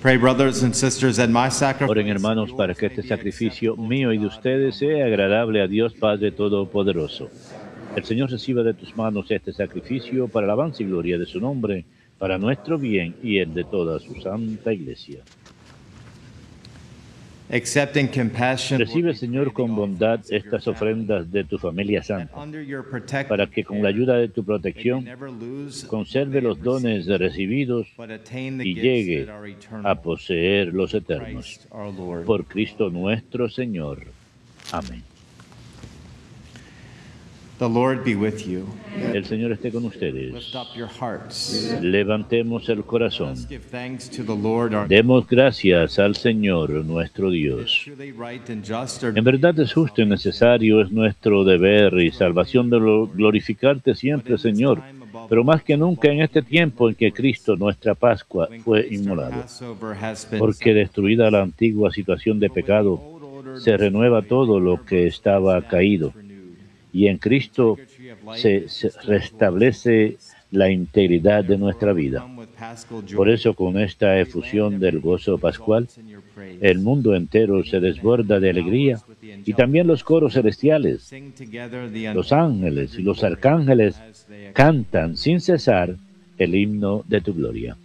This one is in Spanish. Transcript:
Pray, brothers and sisters, that my Oren, sacrifice hermanos, para que este sacrificio mío y de ustedes sea agradable a Dios Padre Todopoderoso. El Señor reciba de tus manos este sacrificio para la alabanza y gloria de su nombre, para nuestro bien y el de toda su santa Iglesia. accept in compassion, Lord, Recibe, we Señor, pray, con the bondad offerings of your estas family, ofrendas de tu familia that santa, under your protective para que con la care, ayuda de tu they may protección never lose what conserve they los have dones received, recibidos but attain the y gifts llegue that are a eternal. poseer los eternos. Christ our Lord. Por Cristo nuestro Señor. Amén. The Lord be with you. El Señor esté con ustedes. Lift up your hearts. Levantemos el corazón. Let's give thanks to the Lord our God. Demos gracias al Señor nuestro It is Dios. truly right and just, our En verdad es justo y necesario, es nuestro deber y salvación de glorificarte siempre, Señor, pero más que nunca en este tiempo en que Cristo, nuestra Pascua, fue inmolado. Porque destruida la antigua situación de pecado, se renueva todo lo que estaba caído, y en Cristo se restablece la integridad de nuestra vida. Por eso, con esta efusión del gozo pascual, el mundo entero se desborda de alegría, y también los coros celestiales, los ángeles y los arcángeles cantan sin cesar el himno de tu gloria.